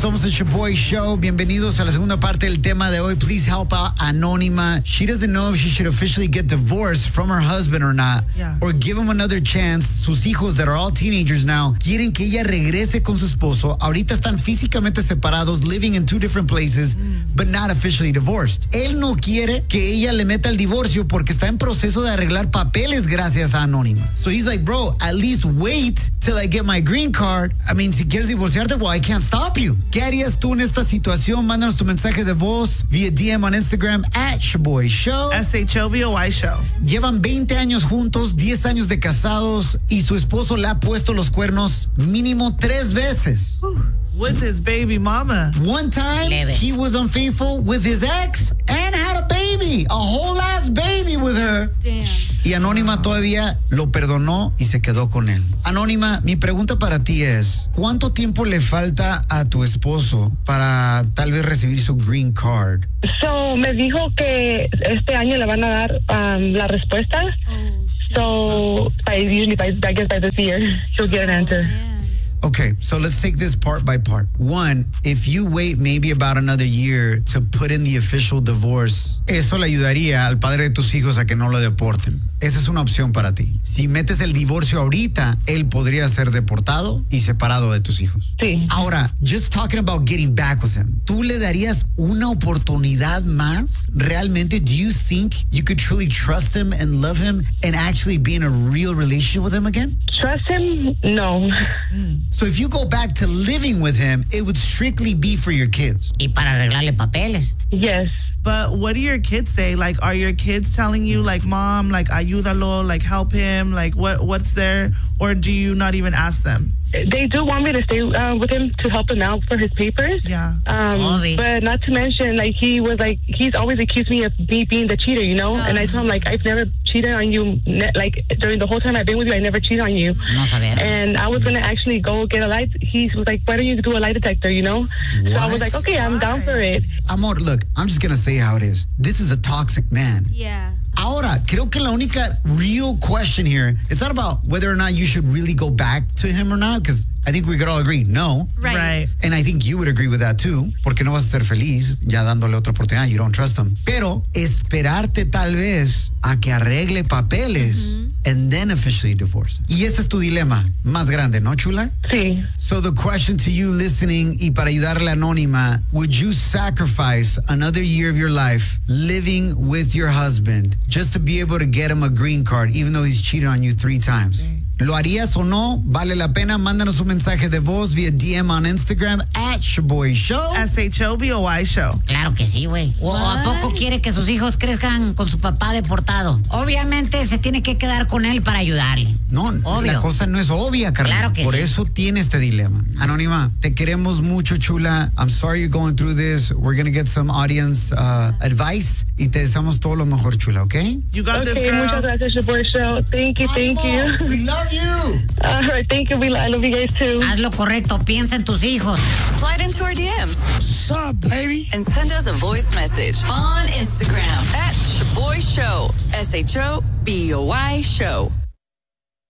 Somos el Shaboy Show. Bienvenidos a la segunda parte del tema de hoy. Please help out Anónima. She doesn't know if she should officially get divorced from her husband or not. Yeah. Or give him another chance. Sus hijos, that are all teenagers now, quieren que ella regrese con su esposo. Ahorita están físicamente separados, living in two different places, but not officially divorced. Él no quiere que ella le meta el divorcio porque está en proceso de arreglar papeles gracias a Anónima. So he's like, bro, at least wait till I get my green card. I mean, si quieres divorciarte, well, I can't stop you. ¿Qué harías tú en esta situación? Mándanos tu mensaje de voz vía DM on Instagram @Shaboy Show. SHOBOY Show. Llevan 20 años juntos, 10 años de casados y su esposo le ha puesto los cuernos mínimo 3 veces. With his baby mama. One time, he was unfaithful with his ex and had a baby, a whole ass baby with her. Damn. Y Anónima todavía lo perdonó y se quedó con él. Anónima, mi pregunta para ti es, ¿cuánto tiempo le falta a tu esposo para tal vez recibir su green card? So, me dijo que este año le van a dar la respuesta. So, I guess by this year, he'll get an answer. Man. Okay, so let's take this part by part. One, if you wait maybe about another year to put in the official divorce, eso le ayudaría al padre de tus hijos a que no lo deporten. Esa es una opción para ti. Si metes el divorcio ahorita, él podría ser deportado y separado de tus hijos. Sí. Ahora, just talking about getting back with him, ¿tú le darías una oportunidad más? Realmente, do you think you could truly trust him and love him and actually be in a real relationship with him again? Trust him? No. So if you go back to living with him, it would strictly be for your kids. Y para arreglarle papeles. Yes. But what do your kids say? Like, are your kids telling you, like, Mom, like, ayúdalo, like, help him? Like, what's there? Or do you not even ask them? They do want me to stay with him to help him out for his papers. Yeah. But not to mention, like, he's always accused me of me being the cheater, you know? And I told him, like, I've never cheated on you. Like, during the whole time I've been with you, I never cheated on you. No saber. And I was going to actually go get a lie. He was like, why don't you do a lie detector, you know? So I was like, okay, I'm down for it. Amor, look, I'm just going to say how it is. This is a toxic man. Yeah. Ahora, creo que la única real question here is not about whether or not you should really go back to him or not, because I think we could all agree, no. Right. And I think you would agree with that too, porque no vas a ser feliz ya dándole otra oportunidad. You don't trust him. Pero esperarte tal vez a que arregle papeles and then officially divorce. Y ese es tu dilema más grande, ¿no, chula? Sí. So the question to you listening y para ayudarle a Anónima, would you sacrifice another year of your life living with your husband just to be able to get him a green card even though he's cheated on you 3 times? ¿Lo harías o no? ¿Vale la pena? Mándanos un mensaje de voz vía DM on Instagram @Shaboy Show. SHOBOY Show. Claro que sí, güey. ¿O a poco quiere que sus hijos crezcan con su papá deportado? Obviamente se tiene que quedar con él para ayudarle. No, Obvio. la cosa no es obvia, Carla. Claro que Por sí. eso tiene este dilema. Anónima, te queremos mucho, chula. I'm sorry you're going through this. We're going to get some audience advice y te deseamos todo lo mejor, chula, ¿ok? You got this, Okay, girl. muchas gracias, your boy show. Thank you. We love you. All right, thank you. I love you guys too. Haz lo correcto, piensa en tus hijos. Slide into our DMs. What's up, baby? And send us a voice message on Instagram @Shaboy Show. SHOBOY Show.